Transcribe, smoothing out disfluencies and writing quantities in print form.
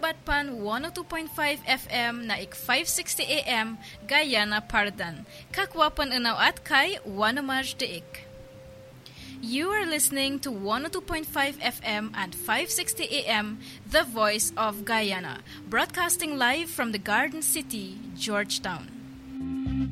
Batpan 102.5 FM na ik 560 AM Guyana Pardan. Kakwapan unaw at kay Wanamaj Deik. You are listening to 102.5 FM and 560 AM, The Voice of Guyana, broadcasting live from the Garden City, Georgetown.